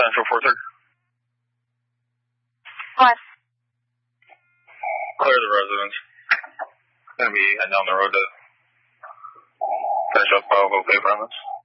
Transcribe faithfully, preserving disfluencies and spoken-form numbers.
Central four thirty. What? Clear the residence. Gonna be heading down the road to finish up uh, local paper on this.